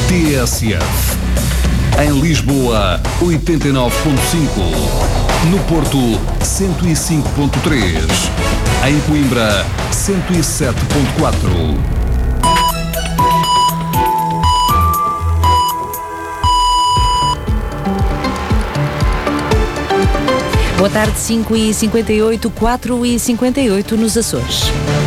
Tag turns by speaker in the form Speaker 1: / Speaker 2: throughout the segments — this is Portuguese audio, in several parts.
Speaker 1: TSF. Em Lisboa, 89.5. No Porto, 105.3. Em Coimbra, 107.4.
Speaker 2: Boa tarde, 5h58, 4h58 nos Açores.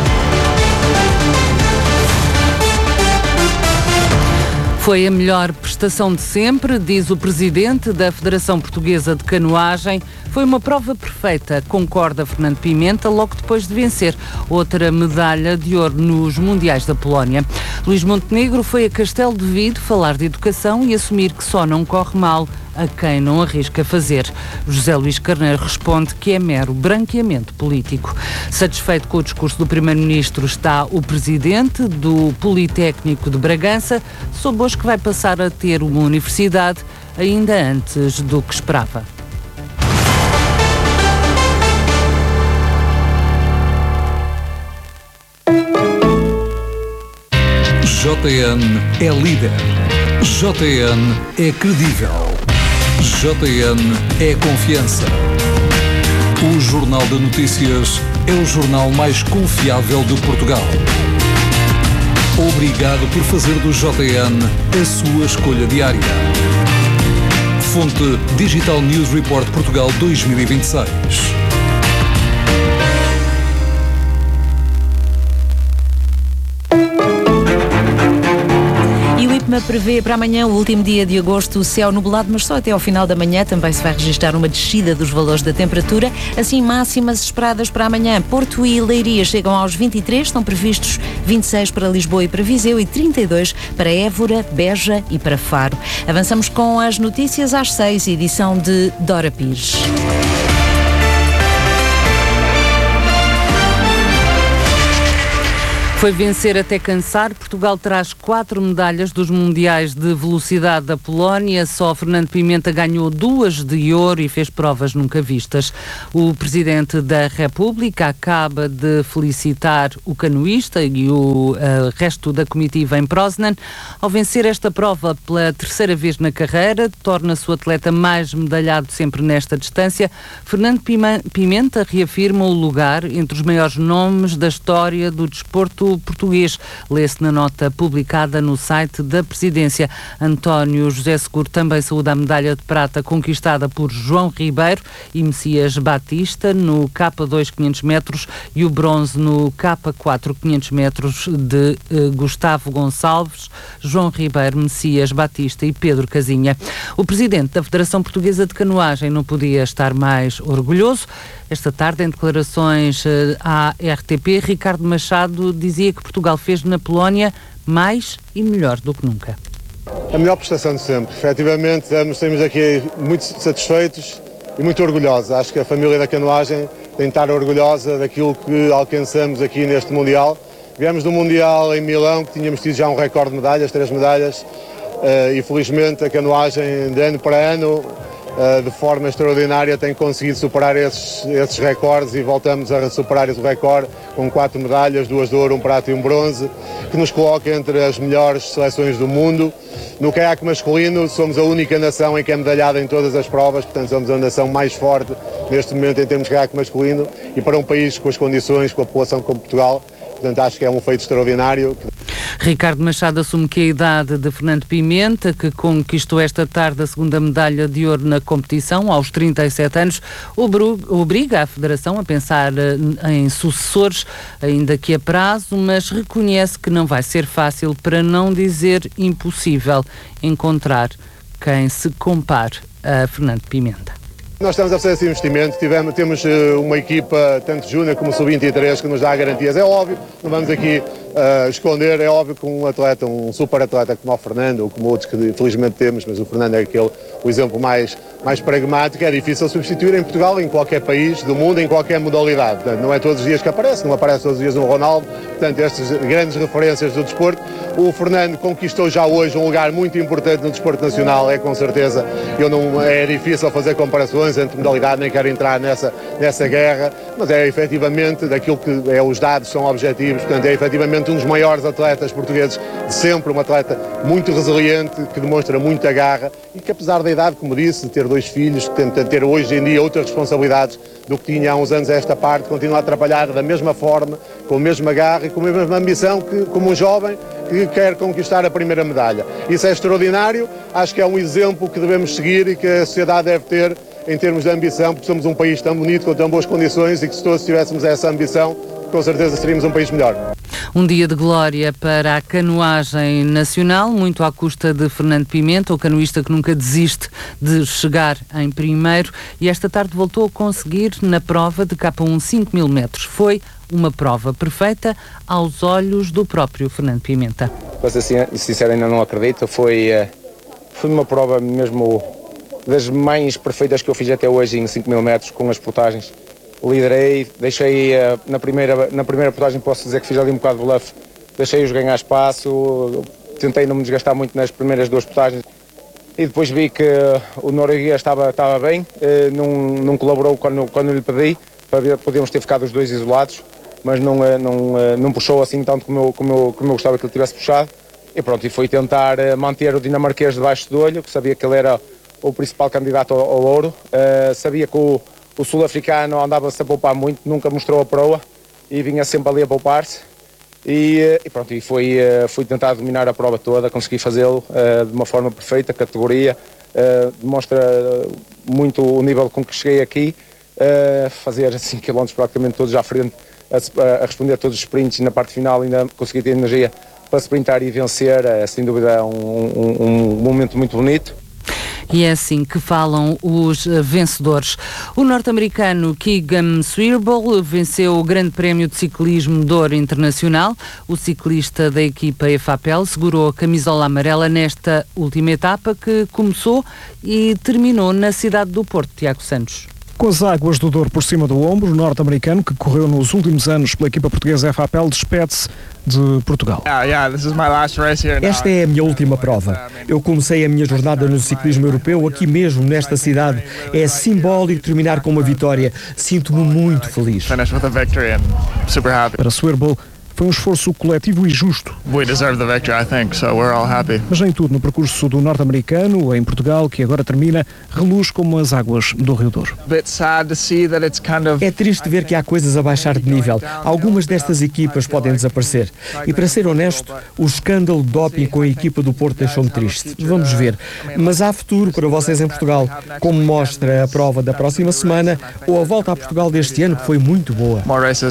Speaker 2: Foi a melhor prestação de sempre, diz o presidente da Federação Portuguesa de Canoagem. Foi uma prova perfeita, concorda Fernando Pimenta, logo depois de vencer outra medalha de ouro nos Mundiais da Polónia. Luís Montenegro foi a Castelo de Vido falar de educação e assumir que só não corre mal a quem não arrisca fazer. José Luís Carneiro responde que é mero branqueamento político. Satisfeito com o discurso do Primeiro-Ministro está o presidente do Politécnico de Bragança, soube hoje que vai passar a ter uma universidade ainda antes do que esperava.
Speaker 1: JN é líder. JN é credível. JN é confiança. O Jornal de Notícias é o jornal mais confiável de Portugal. Obrigado por fazer do JN a sua escolha diária. Fonte Digital News Report Portugal 2026.
Speaker 2: Prevê para amanhã, o último dia de agosto, o céu nublado, mas só até ao final da manhã também se vai registrar uma descida dos valores da temperatura. Assim, máximas esperadas para amanhã. Porto e Leiria chegam aos 23, estão previstos 26 para Lisboa e para Viseu e 32 para Évora, Beja e para Faro. Avançamos com as notícias às 6, edição de Dora Pires. Foi vencer até cansar. Portugal traz 4 medalhas dos Mundiais de Velocidade da Polónia. Só Fernando Pimenta ganhou 2 de ouro e fez provas nunca vistas. O Presidente da República acaba de felicitar o canoísta e o resto da comitiva em Poznan. Ao vencer esta prova pela terceira vez na carreira, torna-se o atleta mais medalhado sempre nesta distância. Fernando Pimenta reafirma o lugar entre os maiores nomes da história do desporto português. Lê-se na nota publicada no site da Presidência. António José Seguro também saúda a medalha de prata conquistada por João Ribeiro e Messias Batista no K2 500 metros e o bronze no K4 500 metros de Gustavo Gonçalves, João Ribeiro, Messias Batista e Pedro Casinha. O presidente da Federação Portuguesa de Canoagem não podia estar mais orgulhoso. Esta tarde, em declarações à RTP, Ricardo Machado dizia que Portugal fez na Polónia mais e melhor do que nunca.
Speaker 3: A melhor prestação de sempre. Efetivamente, estamos aqui muito satisfeitos e muito orgulhosos. Acho que a família da canoagem tem de estar orgulhosa daquilo que alcançamos aqui neste Mundial. Viemos do Mundial em Milão, que tínhamos tido já um recorde de medalhas, 3 medalhas, e felizmente a canoagem de ano para ano, de forma extraordinária, tem conseguido superar esses recordes e voltamos a superar esse recorde com 4 medalhas, 2 de ouro, 1 prata e 1 bronze, que nos coloca entre as melhores seleções do mundo. No caiaque masculino somos a única nação em que é medalhada em todas as provas, portanto somos a nação mais forte neste momento em termos de caiaque masculino e para um país com as condições, com a população como Portugal, portanto acho que é um feito extraordinário.
Speaker 2: Ricardo Machado assume que a idade de Fernando Pimenta, que conquistou esta tarde a segunda medalha de ouro na competição, aos 37 anos, obriga a Federação a pensar em sucessores, ainda que a prazo, mas reconhece que não vai ser fácil, para não dizer impossível, encontrar quem se compare a Fernando Pimenta.
Speaker 3: Nós estamos a fazer esse investimento, temos uma equipa, tanto júnior como sub-23, que nos dá garantias. É óbvio, não vamos aqui esconder, é óbvio que um atleta, um super atleta como o Fernando, ou como outros que infelizmente temos, mas o Fernando é o exemplo mais pragmático, é difícil substituir em Portugal, em qualquer país do mundo, em qualquer modalidade. Portanto, não é todos os dias que aparece, não aparece todos os dias um Ronaldo, portanto, estas grandes referências do desporto. O Fernando conquistou já hoje um lugar muito importante no desporto nacional, é com certeza, é difícil fazer comparações entre modalidade, nem quero entrar nessa guerra, mas é efetivamente daquilo que os dados são objetivos, portanto é efetivamente provavelmente um dos maiores atletas portugueses de sempre, um atleta muito resiliente, que demonstra muita garra e que, apesar da idade, como disse, de ter 2 filhos, que tenta ter hoje em dia outras responsabilidades do que tinha há uns anos a esta parte, continua a trabalhar da mesma forma, com a mesma garra e com a mesma ambição que, como um jovem que quer conquistar a primeira medalha. Isso é extraordinário, acho que é um exemplo que devemos seguir e que a sociedade deve ter em termos de ambição, porque somos um país tão bonito, com tão boas condições e que se todos tivéssemos essa ambição, com certeza seríamos um país melhor.
Speaker 2: Um dia de glória para a canoagem nacional, muito à custa de Fernando Pimenta, o canoísta que nunca desiste de chegar em primeiro, e esta tarde voltou a conseguir na prova de K1 5.000 metros. Foi uma prova perfeita aos olhos do próprio Fernando Pimenta.
Speaker 4: Para ser sincero, ainda não acredito. Foi uma prova mesmo das mais perfeitas que eu fiz até hoje em 5.000 metros, com as portagens. Liderei, deixei na primeira portagem, posso dizer que fiz ali um bocado de bluff, deixei-os ganhar espaço, tentei não me desgastar muito nas primeiras 2 portagens e depois vi que o norueguês estava bem, não colaborou quando lhe pedi, para podíamos ter ficado os 2 isolados, mas não puxou assim tanto como eu gostava que ele tivesse puxado, e pronto, e foi tentar manter o dinamarquês debaixo do olho, que sabia que ele era o principal candidato ao ouro, sabia que o sul-africano andava-se a poupar muito, nunca mostrou a proa e vinha sempre ali a poupar-se, e pronto, e fui tentar dominar a prova toda, consegui fazê-lo de uma forma perfeita, categoria, demonstra muito o nível com que cheguei aqui, fazer 5 km praticamente todos à frente, a responder a todos os sprints, e na parte final ainda consegui ter energia para sprintar e vencer, sem dúvida um momento muito bonito.
Speaker 2: E é assim que falam os vencedores. O norte-americano Keegan Swirbul venceu o Grande Prémio de Ciclismo de Ouro Internacional. O ciclista da equipa EFAPEL segurou a camisola amarela nesta última etapa, que começou e terminou na cidade do Porto. Tiago Santos.
Speaker 5: Com as águas do Douro por cima do ombro, o norte-americano, que correu nos últimos anos pela equipa portuguesa EFAPEL, despede-se de Portugal.
Speaker 6: Esta é a minha última prova. Eu comecei a minha jornada no ciclismo europeu aqui mesmo, nesta cidade. É simbólico terminar com uma vitória. Sinto-me muito feliz.
Speaker 5: Para Swirbul, foi um esforço coletivo e justo. Mas nem tudo no percurso do norte-americano, em Portugal, que agora termina, reluz como as águas do Rio Douro.
Speaker 6: É triste ver que há coisas a baixar de nível. Algumas destas equipas podem desaparecer. E para ser honesto, o escândalo de doping com a equipa do Porto deixou-me triste. Vamos ver. Mas há futuro para vocês em Portugal, como mostra a prova da próxima semana ou a volta a Portugal deste ano, que foi muito boa.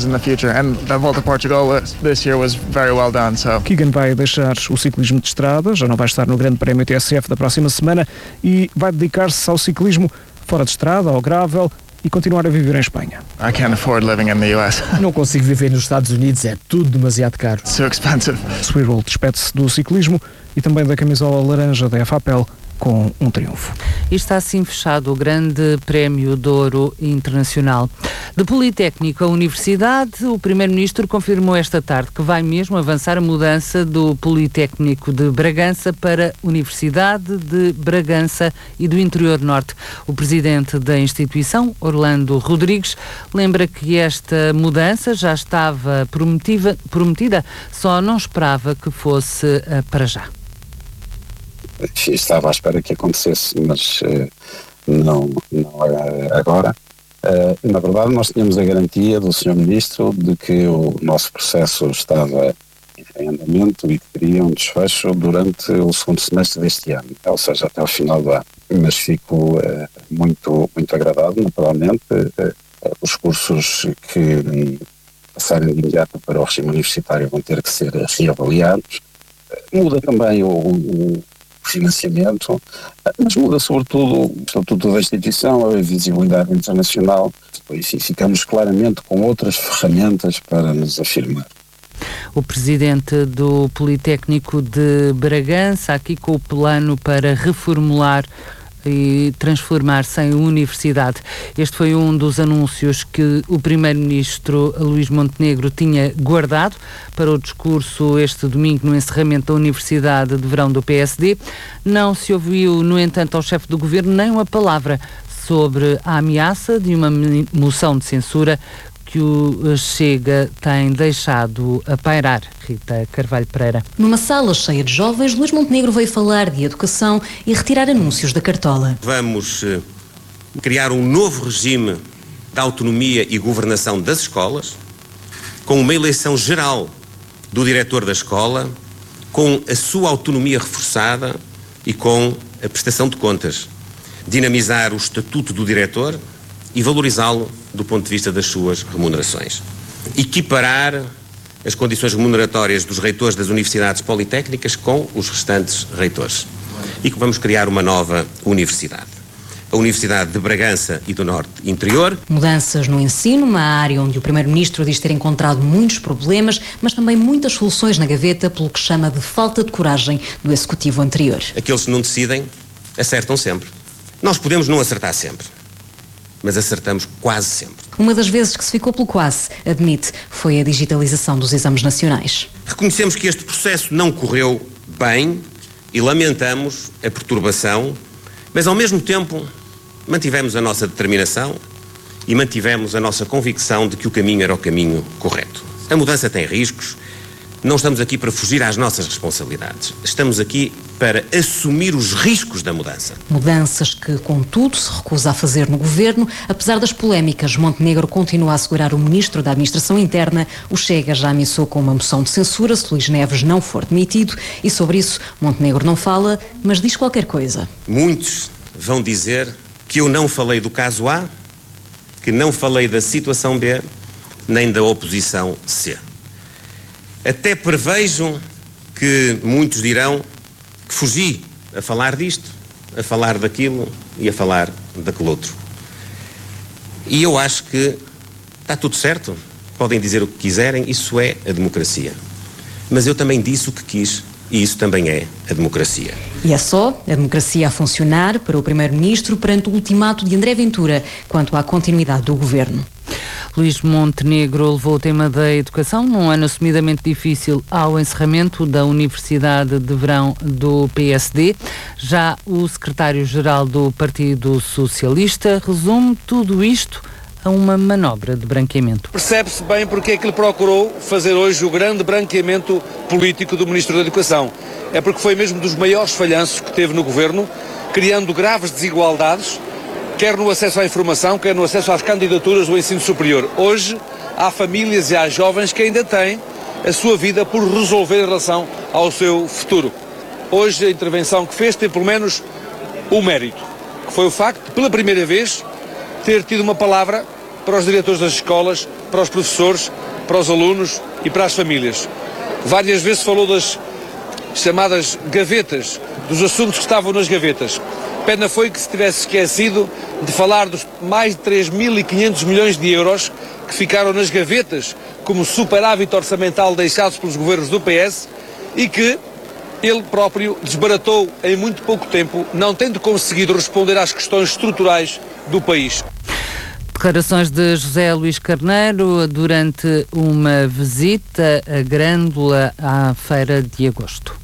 Speaker 5: Keegan vai deixar o ciclismo de estrada, já não vai estar no Grande Prémio TSF da próxima semana e vai dedicar-se ao ciclismo fora de estrada, ao gravel, e continuar a viver em Espanha.
Speaker 6: Não consigo viver nos Estados Unidos, é tudo demasiado caro.
Speaker 5: Swirbul despede-se do ciclismo e também da camisola laranja da EFAPEL com um triunfo.
Speaker 2: E está assim fechado o Grande Prémio de Ouro Internacional. De Politécnico à Universidade, o Primeiro-Ministro confirmou esta tarde que vai mesmo avançar a mudança do Politécnico de Bragança para Universidade de Bragança e do Interior Norte. O Presidente da instituição, Orlando Rodrigues, lembra que esta mudança já estava prometida, só não esperava que fosse para já.
Speaker 7: Estava à espera que acontecesse, mas não agora. Na verdade, nós tínhamos a garantia do Sr. Ministro de que o nosso processo estava em andamento e que teria um desfecho durante o segundo semestre deste ano, ou seja, até o final do ano. Mas fico muito agradado, naturalmente. Os cursos que passarem de imediato para o regime universitário vão ter que ser reavaliados. Muda também o financiamento, mas muda sobretudo o estatuto da instituição, a visibilidade internacional, e ficamos claramente com outras ferramentas para nos afirmar.
Speaker 2: O Presidente do Politécnico de Bragança, aqui com o plano para reformular e transformar-se em universidade. Este foi um dos anúncios que o Primeiro-Ministro Luís Montenegro tinha guardado para o discurso este domingo no encerramento da Universidade de Verão do PSD. Não se ouviu, no entanto, ao chefe do Governo nem uma palavra sobre a ameaça de uma moção de censura que o Chega tem deixado a pairar. Rita Carvalho Pereira.
Speaker 8: Numa sala cheia de jovens, Luís Montenegro veio falar de educação e retirar anúncios da cartola.
Speaker 9: Vamos criar um novo regime de autonomia e governação das escolas, com uma eleição geral do diretor da escola, com a sua autonomia reforçada e com a prestação de contas. Dinamizar o estatuto do diretor e valorizá-lo do ponto de vista das suas remunerações. Equiparar as condições remuneratórias dos reitores das universidades politécnicas com os restantes reitores. E que vamos criar uma nova universidade. A Universidade de Bragança e do Norte Interior.
Speaker 8: Mudanças no ensino, uma área onde o Primeiro-Ministro diz ter encontrado muitos problemas, mas também muitas soluções na gaveta, pelo que chama de falta de coragem do Executivo anterior.
Speaker 9: Aqueles que não decidem, acertam sempre. Nós podemos não acertar sempre, mas acertamos quase sempre.
Speaker 8: Uma das vezes que se ficou pelo quase, admite, foi a digitalização dos exames nacionais.
Speaker 9: Reconhecemos que este processo não correu bem e lamentamos a perturbação, mas ao mesmo tempo mantivemos a nossa determinação e mantivemos a nossa convicção de que o caminho era o caminho correto. A mudança tem riscos, não estamos aqui para fugir às nossas responsabilidades, estamos aqui para assumir os riscos da mudança.
Speaker 8: Mudanças que, contudo, se recusa a fazer no governo. Apesar das polémicas, Montenegro continua a assegurar o Ministro da Administração Interna. O Chega já ameaçou com uma moção de censura se Luís Neves não for demitido, e sobre isso Montenegro não fala, mas diz qualquer coisa.
Speaker 9: Muitos vão dizer que eu não falei do caso A, que não falei da situação B, nem da oposição C. Até prevejo que muitos dirão que fugi a falar disto, a falar daquilo e a falar daquele outro. E eu acho que está tudo certo, podem dizer o que quiserem, isso é a democracia. Mas eu também disse o que quis e isso também é a democracia.
Speaker 8: E é só a democracia a funcionar para o Primeiro-Ministro perante o ultimato de André Ventura quanto à continuidade do governo.
Speaker 2: Luís Montenegro levou o tema da educação num ano assumidamente difícil ao encerramento da Universidade de Verão do PSD. Já o secretário-geral do Partido Socialista resume tudo isto a uma manobra de branqueamento.
Speaker 10: Percebe-se bem porque é que ele procurou fazer hoje o grande branqueamento político do Ministro da Educação. É porque foi mesmo dos maiores falhanços que teve no governo, criando graves desigualdades, quer no acesso à informação, quer no acesso às candidaturas do ensino superior. Hoje, há famílias e há jovens que ainda têm a sua vida por resolver em relação ao seu futuro. Hoje, a intervenção que fez tem pelo menos um mérito, que foi o facto de, pela primeira vez, ter tido uma palavra para os diretores das escolas, para os professores, para os alunos e para as famílias. Várias vezes falou das chamadas gavetas, dos assuntos que estavam nas gavetas. Pena foi que se tivesse esquecido de falar dos mais de 3.500 milhões de euros que ficaram nas gavetas como superávit orçamental deixados pelos governos do PS e que ele próprio desbaratou em muito pouco tempo, não tendo conseguido responder às questões estruturais do país.
Speaker 2: Declarações de José Luís Carneiro durante uma visita a Grândola à Feira de Agosto.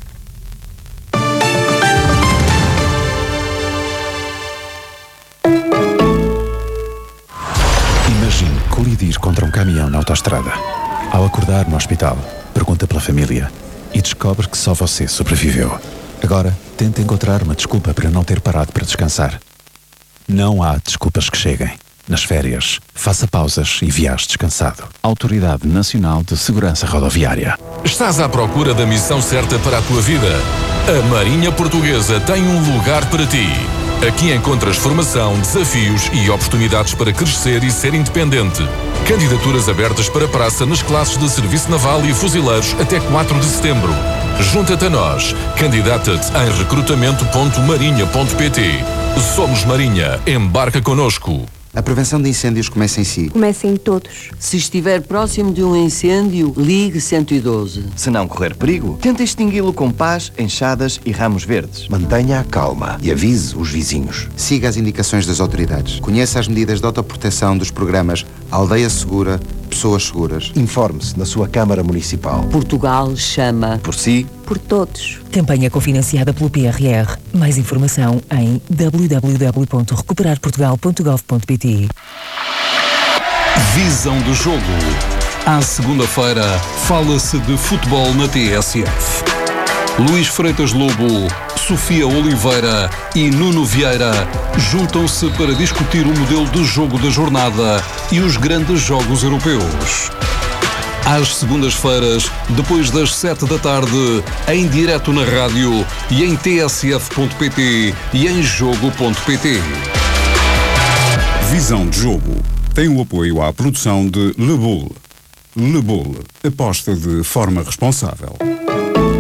Speaker 11: Imagine colidir contra um caminhão na autoestrada. Ao acordar no hospital, pergunta pela família e descobre que só você sobreviveu. Agora, tenta encontrar uma desculpa para não ter parado para descansar. Não há desculpas que cheguem. Nas férias, faça pausas e viaje descansado. Autoridade Nacional de Segurança Rodoviária.
Speaker 12: Estás à procura da missão certa para a tua vida? A Marinha Portuguesa tem um lugar para ti. Aqui encontras formação, desafios e oportunidades para crescer e ser independente. Candidaturas abertas para praça nas classes de Serviço Naval e Fuzileiros até 4 de setembro. Junta-te a nós. Candidata-te em recrutamento.marinha.pt. Somos Marinha. Embarca connosco.
Speaker 13: A prevenção de incêndios começa em si.
Speaker 14: Começa em todos.
Speaker 15: Se estiver próximo de um incêndio, ligue 112.
Speaker 16: Se não correr perigo, tente extingui-lo com pás, enxadas e ramos verdes.
Speaker 17: Mantenha a calma e avise os vizinhos.
Speaker 13: Siga as indicações das autoridades. Conheça as medidas de autoproteção dos programas Aldeia Segura, Pessoas Seguras.
Speaker 17: Informe-se na sua Câmara Municipal.
Speaker 15: Portugal chama.
Speaker 17: Por si.
Speaker 14: Por todos.
Speaker 18: Campanha cofinanciada pelo PRR. Mais informação em www.recuperarportugal.gov.pt.
Speaker 1: Visão do jogo. À segunda-feira, fala-se de futebol na TSF. Luís Freitas Lobo, Sofia Oliveira e Nuno Vieira juntam-se para discutir o modelo de jogo da jornada e os grandes jogos europeus. Às segundas-feiras, depois das 7 da tarde, em direto na rádio e em tsf.pt e em jogo.pt.
Speaker 14: Visão de jogo. Tem o apoio à produção de Le Bull. Le Bull, aposta de forma responsável.